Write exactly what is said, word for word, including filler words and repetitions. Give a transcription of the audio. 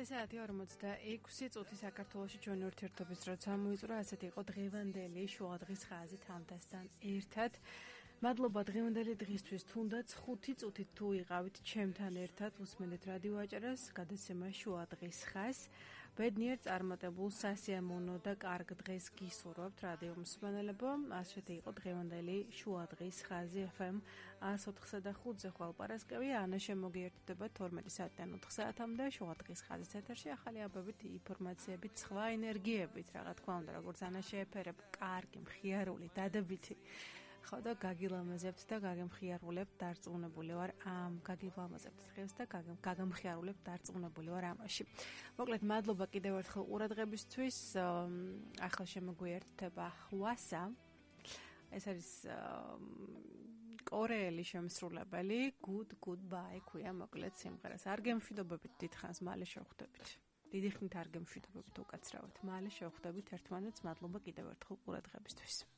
საათი ორმოცდაექვსი წუთი საქართველოში ჩვენი ურთიერთობის დროც ამოიწურა, ასეთი იყო დღევანდელი შუადღის ხაზი თამთასთან ერთად. მადლობა დღევანდელი დღისთვის, თუნდაც ხუთი წუთით თუ იყავით ჩემთან ერთად, უსმენთ რადიო აჭარას, გადაცემა შუადღის ხაზს. ბედნიერ წარმატებულ სასიამოვნო და კარგ დღეს გისურვებთ რადიო მსმენელებო. ასეთი იყო დღევანდელი შუადღის ხაზი ეფ ემ ას ოთხსა და ხუთზე ხვალ პარასკევია. ანა შემოგიერთდება თორმეტი საათიდან ოთხ საათამდე შუადღის ხაზის ეთერში ახალი აბებით, ინფორმაციებით, სხვა ენერგიებით, რა თქმა უნდა, როგორც ანა შეეფერებ, კარგი, მხიარული, დადებითი. ხო და გაგილამაზებთ და გაგემხიარულებთ, დარწმუნებული ვარ ამ გაგილამაზებთ დღეს და გაგემხიარულებთ, დარწმუნებული ვარ ამაში. მოკლედ, მადლობა კიდევ ერთხელ ყურადღებისთვის. ახლა შემოგვიერთდება ხვასა. ეს არის კორეელი შემსრულებელი, Good Goodbye ქვია მოკლედ სიმღერას. არ გემშვიდობებით დიდხანს, მალე შევხვდებით. დიდი ხნით არ გემშვიდობებით უკაცრავად. მალე შევხვდებით ერთმანეთს. მადლობა კიდევ ერთხელ ყურადღებისთვის.